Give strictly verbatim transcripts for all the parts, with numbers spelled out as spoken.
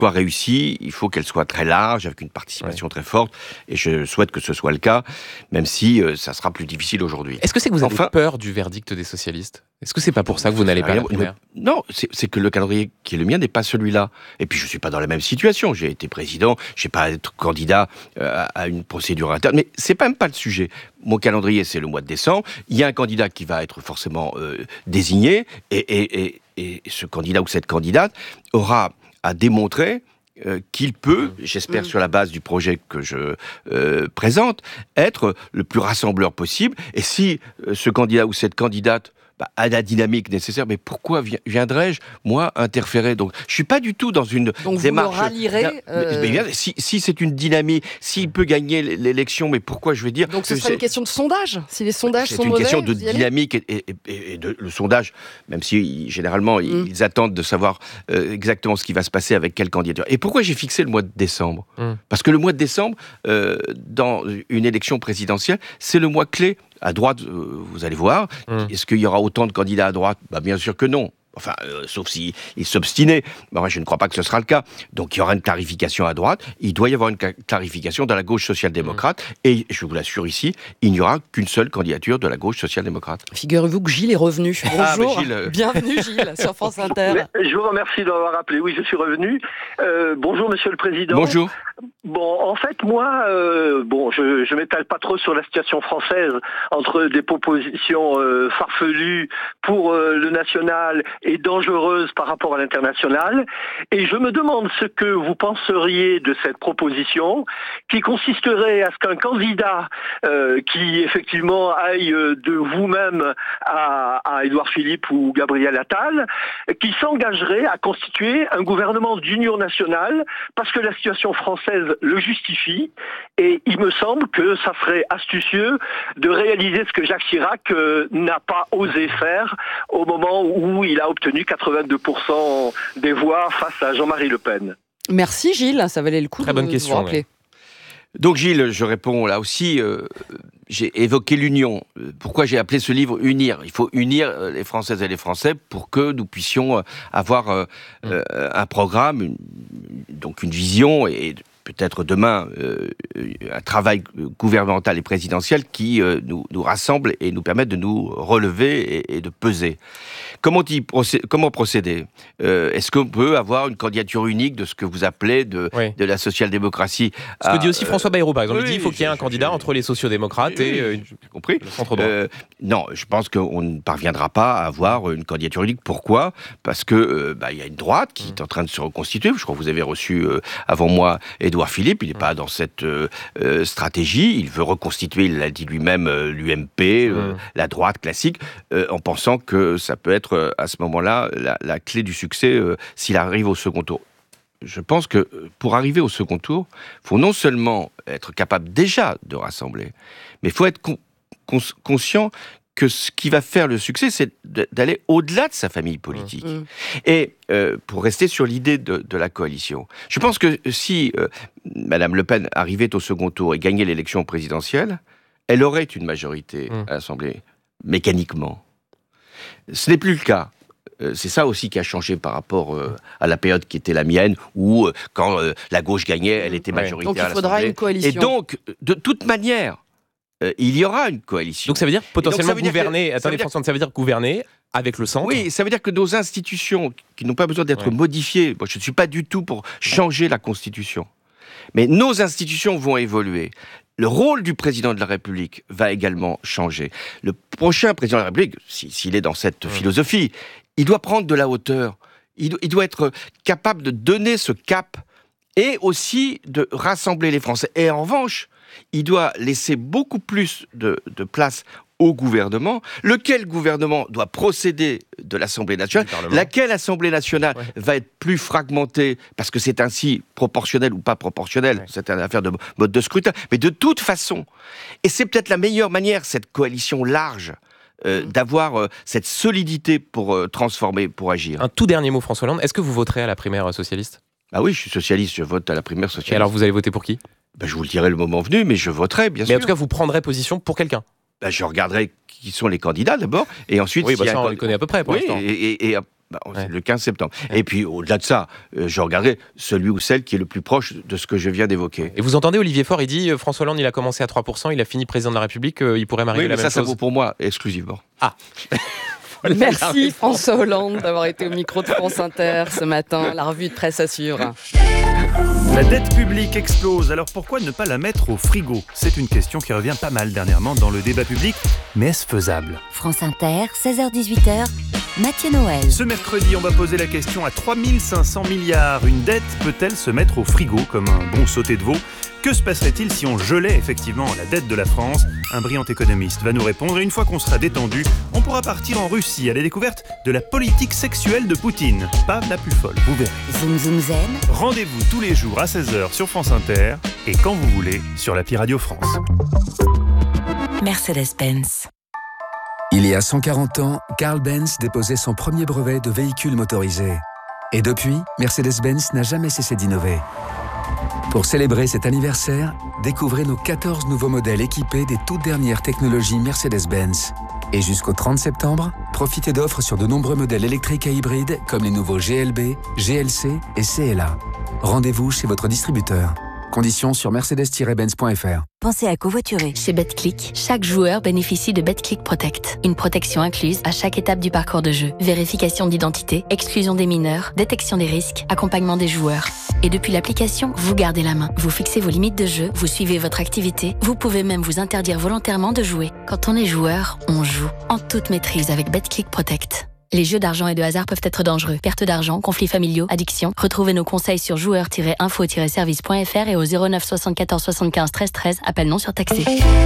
soit réussie, il faut qu'elle soit très large, avec une participation ouais. très forte, et je souhaite que ce soit le cas, même si euh, ça sera plus difficile aujourd'hui. Est-ce que c'est que vous avez enfin, peur du verdict des socialistes ? Est-ce que c'est pas pour ça que vous n'allez pas à la primaire ? Non, c'est, c'est que le calendrier qui est le mien n'est pas celui-là. Et puis je suis pas dans la même situation. J'ai été président, je n'ai pas à être candidat euh, à une procédure interne. Mais c'est même pas le sujet. Mon calendrier, c'est le mois de décembre. Il y a un candidat qui va être forcément euh, désigné, et, et, et, et ce candidat ou cette candidate aura à démontrer euh, qu'il peut, j'espère mmh. sur la base du projet que je euh, présente, être le plus rassembleur possible. Et si euh, ce candidat ou cette candidate bah, a la dynamique nécessaire, mais pourquoi viendrais-je, moi, interférer ? Donc, je suis pas du tout dans une Donc démarche... Donc, vous le rallierez euh... mais, mais, si, si c'est une dynamique, s'il peut gagner l'élection, mais pourquoi je vais dire... Donc, ce serait une question de sondage. Si les sondages c'est sont une mauvais, question de dynamique et, et, et, et de, le sondage, même si, généralement, mm. ils attendent de savoir euh, exactement ce qui va se passer avec quelle candidature. Et pourquoi j'ai fixé le mois de décembre ? mm. Parce que le mois de décembre, euh, dans une élection présidentielle, c'est le mois clé. À droite, euh, vous allez voir, mmh. est-ce qu'il y aura autant de candidats à droite ? Bah, bien sûr que non. Enfin, euh, sauf s'ils si s'obstinaient. Bah, moi, je ne crois pas que ce sera le cas. Donc, il y aura une clarification à droite. Il doit y avoir une clarification dans la gauche social-démocrate. Mmh. Et, je vous l'assure ici, il n'y aura qu'une seule candidature de la gauche social-démocrate. Figurez-vous que Gilles est revenu. Bonjour. Ah, bah, Gilles, euh... Bienvenue, Gilles, sur France Inter. Mais, je vous remercie de m'avoir appelé. Oui, je suis revenu. Euh, bonjour, Monsieur le Président. Bonjour. Bon, en fait, moi, euh, bon, je je m'étale pas trop sur la situation française entre des propositions euh, farfelues pour euh, le national et dangereuses par rapport à l'international. Et je me demande ce que vous penseriez de cette proposition qui consisterait à ce qu'un candidat euh, qui effectivement aille de vous-même à, à Édouard Philippe ou Gabriel Attal, qui s'engagerait à constituer un gouvernement d'union nationale parce que la situation française le justifie, et il me semble que ça serait astucieux de réaliser ce que Jacques Chirac euh, n'a pas osé faire au moment où il a obtenu quatre-vingt-deux pour cent des voix face à Jean-Marie Le Pen. Merci Gilles, ça valait le coup Très de, bonne de question, vous rappeler. Ouais. Donc Gilles, je réponds là aussi, euh, j'ai évoqué l'union. Pourquoi j'ai appelé ce livre « Unir ». Il faut unir les Françaises et les Français pour que nous puissions avoir euh, mmh. euh, un programme, une, donc une vision et peut-être demain euh, un travail gouvernemental et présidentiel qui euh, nous, nous rassemble et nous permette de nous relever et, et de peser. Comment, procé- comment procéder ? euh, Est-ce qu'on peut avoir une candidature unique de ce que vous appelez de, oui. de la social-démocratie ? Ce que dit aussi François Bayrou, par exemple. Oui, il dit qu'il faut qu'il y ait un candidat j'ai, entre les sociodémocrates j'ai, et euh, j'ai compris. le centre-droit. Euh, non, je pense qu'on ne parviendra pas à avoir une candidature unique. Pourquoi ? Parce que euh, bah, y a une droite qui mmh. est en train de se reconstituer. Je crois que vous avez reçu euh, avant moi Édouard Philippe. Il n'est mmh. pas dans cette euh, euh, stratégie. Il veut reconstituer, il l'a dit lui-même, euh, l'U M P, euh, mmh. la droite classique, euh, en pensant que ça peut être euh, à ce moment-là la, la clé du succès euh, s'il arrive au second tour. Je pense que pour arriver au second tour, il faut non seulement être capable déjà de rassembler, mais il faut être con- cons- conscient que ce qui va faire le succès, c'est d'aller au-delà de sa famille politique. Mmh. Et euh, pour rester sur l'idée de, de la coalition, je pense que si euh, Madame Le Pen arrivait au second tour et gagnait l'élection présidentielle, elle aurait une majorité mmh. à l'Assemblée, mécaniquement. Ce n'est plus le cas. C'est ça aussi qui a changé par rapport euh, à la période qui était la mienne, où euh, quand euh, la gauche gagnait, elle était majoritaire à l'Assemblée. Donc il faudra une coalition. Et donc, de toute manière, euh, il y aura une coalition. Donc ça veut dire potentiellement veut dire gouverner, que, attendez ça veut François, dire... ça veut dire gouverner avec le centre. Oui, ça veut dire que nos institutions, qui n'ont pas besoin d'être ouais. modifiées, moi je ne suis pas du tout pour changer la Constitution, mais nos institutions vont évoluer. Le rôle du président de la République va également changer. Le prochain président de la République, s'il est dans cette mmh. philosophie, il doit prendre de la hauteur. Il doit, il doit être capable de donner ce cap et aussi de rassembler les Français. Et en revanche, il doit laisser beaucoup plus de, de place au gouvernement, lequel gouvernement doit procéder de l'Assemblée nationale, laquelle Assemblée nationale ouais. va être plus fragmentée, parce que c'est ainsi proportionnel ou pas proportionnel, ouais. c'est une affaire de mode de scrutin, mais de toute façon, et c'est peut-être la meilleure manière, cette coalition large, euh, mmh. d'avoir euh, cette solidité pour euh, transformer, pour agir. Un tout dernier mot, François Hollande, est-ce que vous voterez à la primaire socialiste ? Ah oui, je suis socialiste, je vote à la primaire socialiste. Et alors vous allez voter pour qui ? Ben, je vous le dirai le moment venu, mais je voterai, bien mais sûr. Mais en tout cas, vous prendrez position pour quelqu'un ? Ben, je regarderai qui sont les candidats d'abord, et ensuite... Oui, bah ça, on can... les connaît à peu près pour oui, l'instant. Et, et, et bah, Ouais. c'est le quinze septembre. Et puis, au-delà de ça, euh, je regarderai celui ou celle qui est le plus proche de ce que je viens d'évoquer. Et vous entendez Olivier Faure, il dit euh, François Hollande, il a commencé à trois pour cent, il a fini président de la République, euh, il pourrait m'arriver Oui, la mais même ça, ça chose. vaut pour moi exclusivement. Ah. Voilà, la Merci réponse. François Hollande d'avoir été au micro de France Inter ce matin. La revue de presse assure. La dette publique explose, alors pourquoi ne pas la mettre au frigo ? C'est une question qui revient pas mal dernièrement dans le débat public, mais est-ce faisable ? France Inter, seize heures dix-huit heures, Mathieu Noël. Ce mercredi, on va poser la question à trois mille cinq cents milliards. Une dette peut-elle se mettre au frigo comme un bon sauté de veau ? Que se passerait-il si on gelait effectivement la dette de la France ? Un brillant économiste va nous répondre et une fois qu'on sera détendu, on pourra partir en Russie à la découverte de la politique sexuelle de Poutine. Pas la plus folle, vous verrez. Zoom Zoom Zen. Rendez-vous tous les jours à seize heures sur France Inter et quand vous voulez sur l'appli Radio France. Mercedes-Benz. Il y a cent quarante ans, Carl Benz déposait son premier brevet de véhicule motorisé. Et depuis, Mercedes-Benz n'a jamais cessé d'innover. Pour célébrer cet anniversaire, découvrez nos quatorze nouveaux modèles équipés des toutes dernières technologies Mercedes-Benz. Et jusqu'au trente septembre, profitez d'offres sur de nombreux modèles électriques et hybrides comme les nouveaux G L B, G L C et C L A. Rendez-vous chez votre distributeur. Conditions sur mercedes tiret benz point f r. Pensez à covoiturer. Chez BetClick, chaque joueur bénéficie de BetClick Protect. Une protection incluse à chaque étape du parcours de jeu. Vérification d'identité, exclusion des mineurs, détection des risques, accompagnement des joueurs. Et depuis l'application, vous gardez la main. Vous fixez vos limites de jeu, vous suivez votre activité, vous pouvez même vous interdire volontairement de jouer. Quand on est joueur, on joue. En toute maîtrise avec BetClick Protect. Les jeux d'argent et de hasard peuvent être dangereux. Perte d'argent, conflits familiaux, addiction. Retrouvez nos conseils sur joueurs tiret info tiret service point f r et au zéro neuf soixante-quatorze soixante-quinze treize treize. Appel non surtaxé.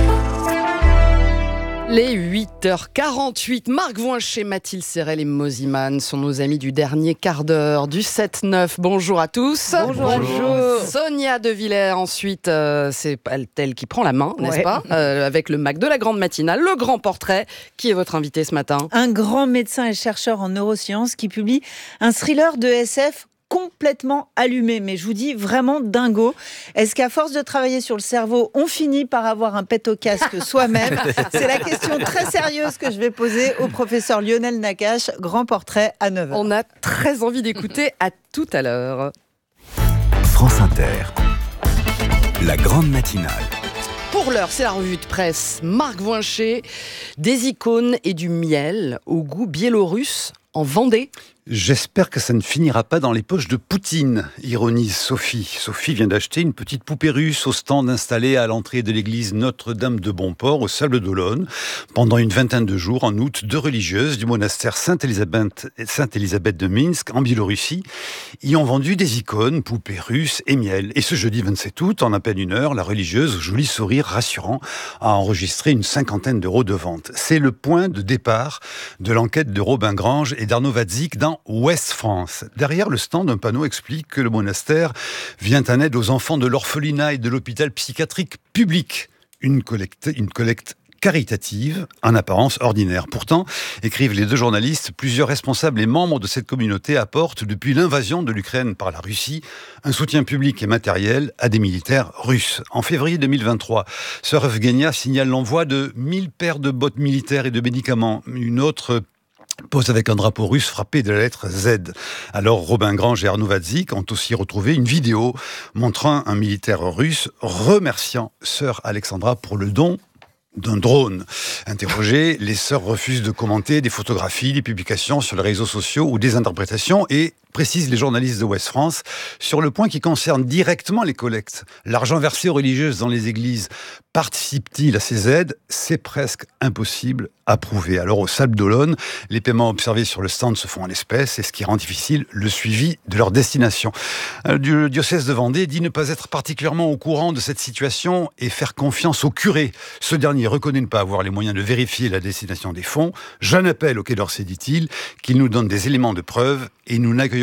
Les huit heures quarante-huit, Marc Voincher, Mathilde Serrel et Moziman sont nos amis du dernier quart d'heure du sept neuf. Bonjour à tous. Bonjour. Bonjour. Sonia De Villers, ensuite, euh, c'est elle qui prend la main, n'est-ce Ouais. pas euh, Avec le Mac de la Grande Matinale, le grand portrait. Qui est votre invité ce matin? Un grand médecin et chercheur en neurosciences qui publie un thriller de S F complètement allumé, mais je vous dis vraiment dingo. Est-ce qu'à force de travailler sur le cerveau, on finit par avoir un pet au casque soi-même? C'est la question très sérieuse que je vais poser au professeur Lionel Nakache. Grand portrait à neuf heures. On a très envie d'écouter. À tout à l'heure. France Inter, la grande matinale. Pour l'heure, c'est la revue de presse. Marc Voincher, des icônes et du miel au goût biélorusse en Vendée. J'espère que ça ne finira pas dans les poches de Poutine, ironise Sophie. Sophie vient d'acheter une petite poupée russe au stand installé à l'entrée de l'église Notre-Dame de Bonport, au Sables d'Olonne. Pendant une vingtaine de jours, en août, deux religieuses du monastère Sainte-Élisabeth, Sainte-Élisabeth de Minsk, en Biélorussie, y ont vendu des icônes, poupées russes et miel. Et ce jeudi vingt-sept août, en à peine une heure, la religieuse, au joli sourire rassurant, a enregistré une cinquantaine d'euros de vente. C'est le point de départ de l'enquête de Robin Grange et d'Arnaud Wadzik dans Ouest France. Derrière le stand, un panneau explique que le monastère vient en aide aux enfants de l'orphelinat et de l'hôpital psychiatrique public. Une collecte, une collecte caritative, en apparence ordinaire. Pourtant, écrivent les deux journalistes, plusieurs responsables et membres de cette communauté apportent, depuis l'invasion de l'Ukraine par la Russie, un soutien public et matériel à des militaires russes. En février deux mille vingt-trois, Sœur Evgenia signale l'envoi de mille paires de bottes militaires et de médicaments. Une autre pose avec un drapeau russe frappé de la lettre Z. Alors Robin Grange et Arnaud Wadzik ont aussi retrouvé une vidéo montrant un militaire russe remerciant Sœur Alexandra pour le don d'un drone. Interrogées, les sœurs refusent de commenter des photographies, des publications sur les réseaux sociaux ou des interprétations et précisent les journalistes de Ouest France sur le point qui concerne directement les collectes. L'argent versé aux religieuses dans les églises participe-t-il à ces aides? C'est presque impossible à prouver. Alors au Sables d'Olonne, les paiements observés sur le stand se font en espèces, et ce qui rend difficile le suivi de leur destination. Le diocèse de Vendée dit ne pas être particulièrement au courant de cette situation et faire confiance au curé. Ce dernier reconnaît ne pas avoir les moyens de vérifier la destination des fonds. J'en appelle au Quai d'Orsay, dit-il, qu'il nous donne des éléments de preuve et nous n'accueillons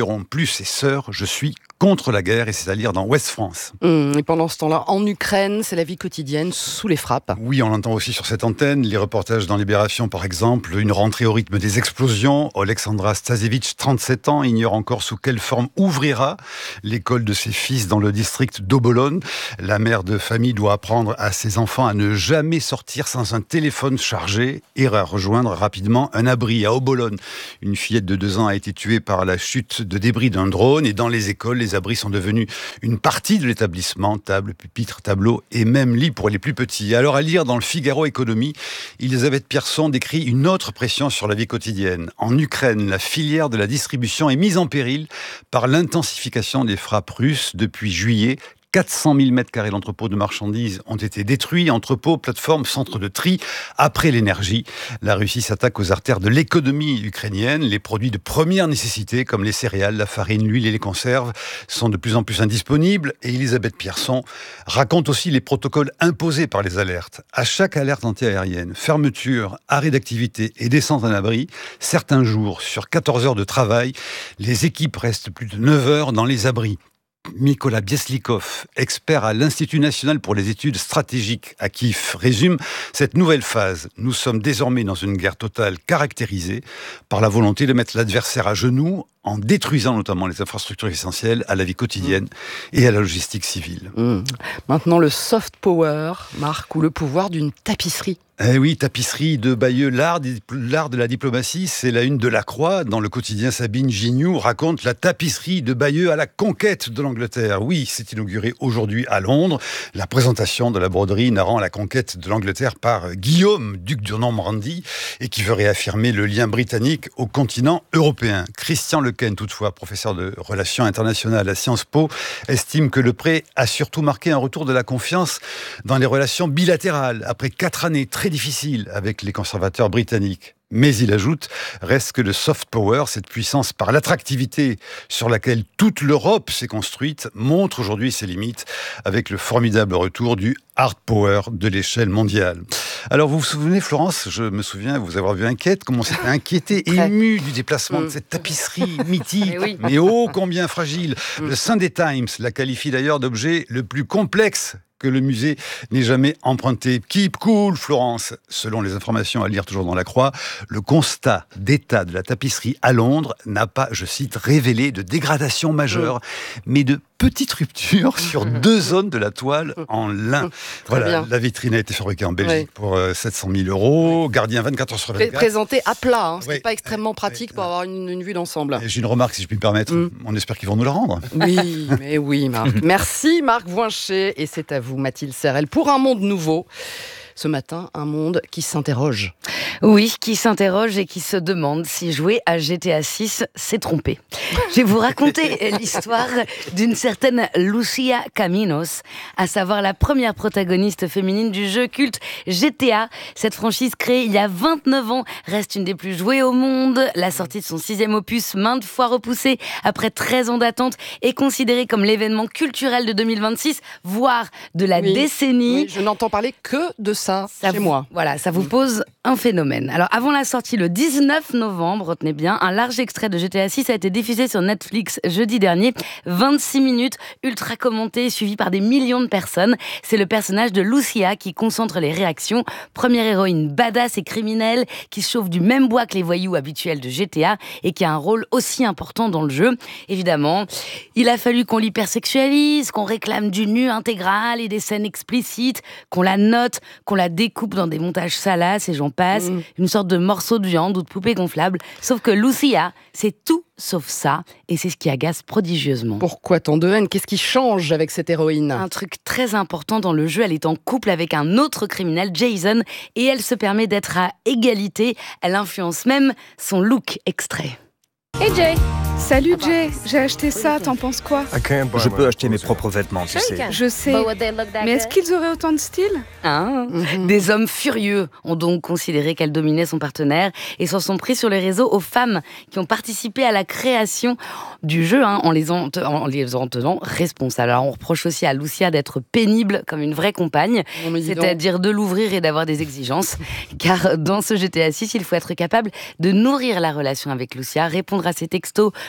travailleront plus ses sœurs. Je suis contre la guerre, et c'est à lire dans Ouest France. Mmh, et pendant ce temps-là, en Ukraine, c'est la vie quotidienne sous les frappes. Oui, on l'entend aussi sur cette antenne. Les reportages dans Libération, par exemple. Une rentrée au rythme des explosions. Alexandra Stasevich, trente-sept ans, ignore encore sous quelle forme ouvrira l'école de ses fils dans le district d'Obolon. La mère de famille doit apprendre à ses enfants à ne jamais sortir sans un téléphone chargé et à rejoindre rapidement un abri à Obolon. Une fillette de deux ans a été tuée par la chute de débris d'un drone, et dans les écoles, les abris sont devenus une partie de l'établissement, table, pupitre, tableau et même lit pour les plus petits. Alors à lire dans le Figaro Économie, Elisabeth Pierson décrit une autre pression sur la vie quotidienne. En Ukraine, la filière de la distribution est mise en péril par l'intensification des frappes russes depuis juillet. quatre cent mille mètres carrés d'entrepôts de marchandises ont été détruits, entrepôts, plateformes, centres de tri. Après l'énergie, la Russie s'attaque aux artères de l'économie ukrainienne. Les produits de première nécessité, comme les céréales, la farine, l'huile et les conserves, sont de plus en plus indisponibles. Et Elisabeth Pierson raconte aussi les protocoles imposés par les alertes. À chaque alerte antiaérienne, fermeture, arrêt d'activité et descente en abri, certains jours, sur quatorze heures de travail, les équipes restent plus de neuf heures dans les abris. Mikola Bieslikov, expert à l'Institut national pour les études stratégiques à Kiev, résume cette nouvelle phase. Nous sommes désormais dans une guerre totale caractérisée par la volonté de mettre l'adversaire à genoux en détruisant notamment les infrastructures essentielles à la vie quotidienne et à la logistique civile. Mmh. Maintenant, le soft power, Marc, ou le pouvoir d'une tapisserie. Eh oui, tapisserie de Bayeux, l'art, l'art de la diplomatie, c'est la une de La Croix. Dans le quotidien, Sabine Gignoux raconte la tapisserie de Bayeux à la conquête de l'Angleterre. Oui, c'est inauguré aujourd'hui à Londres. La présentation de la broderie narrant la conquête de l'Angleterre par Guillaume, duc de Normandie, et qui veut réaffirmer le lien britannique au continent européen. Christian Lequen, toutefois, professeur de relations internationales à Sciences Po, estime que le prêt a surtout marqué un retour de la confiance dans les relations bilatérales, après quatre années très difficile avec les conservateurs britanniques. Mais il ajoute, reste que le soft power, cette puissance par l'attractivité sur laquelle toute l'Europe s'est construite, montre aujourd'hui ses limites avec le formidable retour du hard power de l'échelle mondiale. Alors vous vous souvenez, Florence, je me souviens vous avoir vu inquiète, comment c'était inquiété, ému du déplacement de cette tapisserie mythique, oui. mais ô combien fragile. Le Sunday Times la qualifie d'ailleurs d'objet le plus complexe que le musée n'ait jamais emprunté. Keep cool, Florence. Selon les informations à lire toujours dans La Croix, le constat d'état de la tapisserie à Londres n'a pas, je cite, révélé de dégradation majeure, mmh. mais de petites ruptures sur deux zones de la toile en lin. Voilà, bien. La vitrine a été fabriquée en Belgique oui. pour euh, sept cent mille euros. Gardien vingt-quatre heures sur vingt-quatre. Présenté à plat, hein, ce oui. qui n'est pas extrêmement pratique oui. pour avoir une, une vue d'ensemble. J'ai une remarque, si je puis me permettre. Mmh. On espère qu'ils vont nous la rendre. Oui, mais oui, Marc. Merci, Marc Voincher. Et c'est à vous, Mathilde Serrel, pour un monde nouveau. Ce matin, un monde qui s'interroge. Oui, qui s'interroge et qui se demande si jouer à G T A six, c'est tromper. Je vais vous raconter l'histoire d'une certaine Lucia Caminos, à savoir la première protagoniste féminine du jeu culte G T A. Cette franchise créée il y a vingt-neuf ans reste une des plus jouées au monde. La sortie de son sixième opus, maintes fois repoussée après treize ans d'attente, est considérée comme l'événement culturel de deux mille vingt-six, voire de la oui, décennie. Oui, je n'entends parler que de ça. Ça, ça chez vous, moi. Voilà, ça vous pose un phénomène. Alors, avant la sortie le dix-neuf novembre, retenez bien, un large extrait de G T A six a été diffusé sur Netflix jeudi dernier. vingt-six minutes, ultra commenté, suivi par des millions de personnes. C'est le personnage de Lucia qui concentre les réactions. Première héroïne badass et criminelle qui se chauffe du même bois que les voyous habituels de G T A et qui a un rôle aussi important dans le jeu. Évidemment, il a fallu qu'on l'hypersexualise, qu'on réclame du nu intégral et des scènes explicites, qu'on la note, qu'on la découpe dans des montages salaces et j'en passe, mmh. une sorte de morceau de viande ou de poupée gonflable. Sauf que Lucia, c'est tout sauf ça, et c'est ce qui agace prodigieusement. Pourquoi tant de haine ? Qu'est-ce qui change avec cette héroïne ? Un truc très important dans le jeu, elle est en couple avec un autre criminel, Jason, et elle se permet d'être à égalité. Elle influence même son look. Extrait. Hey Jay. Salut Jay, j'ai acheté ça, t'en penses quoi ? Je peux acheter mes propres vêtements, tu sais. Je sais, mais est-ce qu'ils auraient autant de style ? Hein ? mm-hmm. Des hommes furieux ont donc considéré qu'elle dominait son partenaire et s'en sont pris sur les réseaux aux femmes qui ont participé à la création du jeu hein, en, les en, en les en tenant responsables. Alors on reproche aussi à Lucia d'être pénible comme une vraie compagne, oh, c'est-à-dire de l'ouvrir et d'avoir des exigences. Car dans ce G T A six, il faut être capable de nourrir la relation avec Lucia, répondre à ses textos,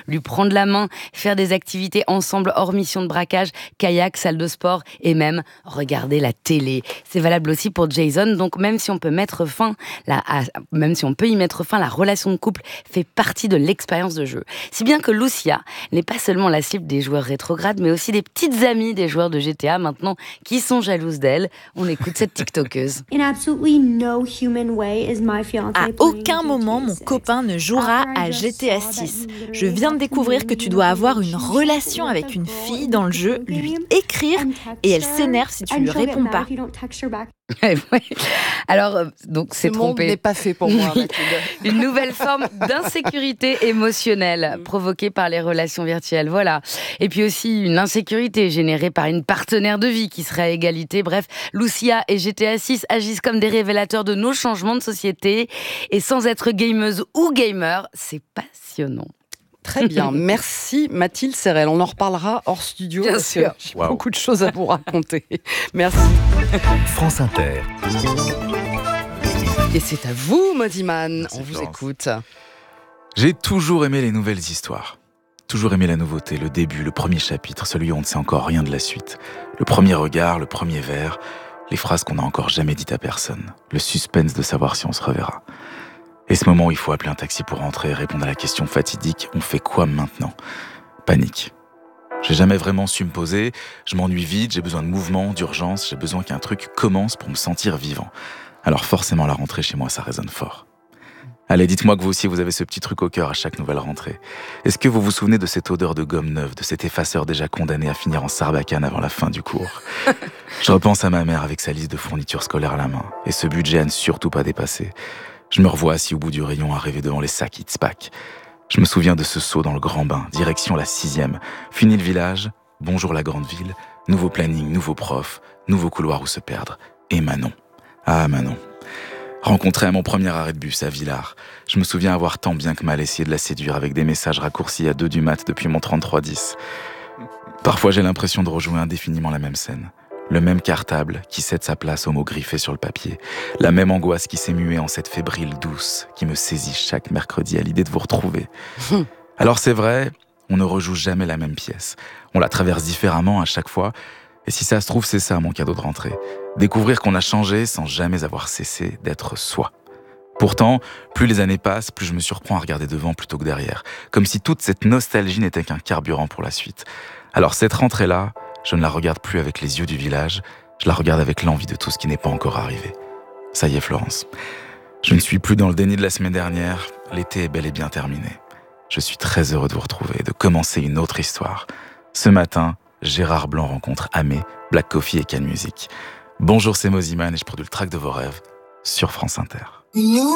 lui prendre la main, faire des activités ensemble hors mission de braquage, kayak, salle de sport et même regarder la télé. C'est valable aussi pour Jason, donc même si on peut mettre fin, la, à, même si on peut y mettre fin, la relation de couple fait partie de l'expérience de jeu. Si bien que Lucia n'est pas seulement la cible des joueurs rétrogrades, mais aussi des petites amies des joueurs de G T A maintenant qui sont jalouses d'elle. On écoute cette TikTokeuse. À aucun moment, mon copain ne jouera à G T A six. Je viens de découvrir que tu dois avoir une relation avec une fille dans le jeu, lui écrire, et elle s'énerve si tu lui réponds pas. Alors, donc c'est Ce trompé. monde n'est pas fait pour moi, Mathilde. Une nouvelle forme d'insécurité émotionnelle provoquée par les relations virtuelles, voilà. Et puis aussi une insécurité générée par une partenaire de vie qui serait à égalité. Bref, Lucia et G T A six agissent comme des révélateurs de nos changements de société. Et sans être gameuse ou gamer, c'est passionnant. Très bien, merci Mathilde Serrel. On en reparlera hors studio. Bien parce sûr. que J'ai Wow. beaucoup de choses à vous raconter. Merci. France Inter. Et c'est à vous, Modiman. Merci, On vous Florence. écoute. J'ai toujours aimé les nouvelles histoires. Toujours aimé la nouveauté, le début, le premier chapitre, celui où on ne sait encore rien de la suite. Le premier regard, le premier vers, les phrases qu'on n'a encore jamais dites à personne. Le suspense de savoir si on se reverra. Et ce moment où il faut appeler un taxi pour rentrer et répondre à la question fatidique « On fait quoi maintenant ?» Panique. J'ai jamais vraiment su me poser, je m'ennuie vite, j'ai besoin de mouvement, d'urgence, j'ai besoin qu'un truc commence pour me sentir vivant. Alors forcément la rentrée chez moi ça résonne fort. Allez, dites-moi que vous aussi vous avez ce petit truc au cœur à chaque nouvelle rentrée. Est-ce que vous vous souvenez de cette odeur de gomme neuve, de cet effaceur déjà condamné à finir en sarbacane avant la fin du cours? Je repense à ma mère avec sa liste de fournitures scolaires à la main, et ce budget à ne surtout pas dépasser. Je me revois assis au bout du rayon à rêver devant les sacs It's Pack. Je me souviens de ce saut dans le grand bain, direction la sixième. Fini le village, bonjour la grande ville, nouveau planning, nouveau prof, nouveau couloir où se perdre. Et Manon. Ah Manon. Rencontré à mon premier arrêt de bus à Villars, je me souviens avoir tant bien que mal essayé de la séduire avec des messages raccourcis à deux du mat depuis mon trente-trois dix. Parfois j'ai l'impression de rejouer indéfiniment la même scène. Le même cartable qui cède sa place aux mots griffés sur le papier. La même angoisse qui s'est muée en cette fébrile douce qui me saisit chaque mercredi à l'idée de vous retrouver. Alors c'est vrai, on ne rejoue jamais la même pièce. On la traverse différemment à chaque fois. Et si ça se trouve, c'est ça mon cadeau de rentrée. Découvrir qu'on a changé sans jamais avoir cessé d'être soi. Pourtant, plus les années passent, plus je me surprends à regarder devant plutôt que derrière. Comme si toute cette nostalgie n'était qu'un carburant pour la suite. Alors cette rentrée-là, je ne la regarde plus avec les yeux du village, je la regarde avec l'envie de tout ce qui n'est pas encore arrivé. Ça y est, Florence. Je ne suis plus dans le déni de la semaine dernière, l'été est bel et bien terminé. Je suis très heureux de vous retrouver et de commencer une autre histoire. Ce matin, Gérard Blanc rencontre Amé, Black Coffee et Can Music. Bonjour, c'est Moziman et je produis le track de vos rêves sur France Inter.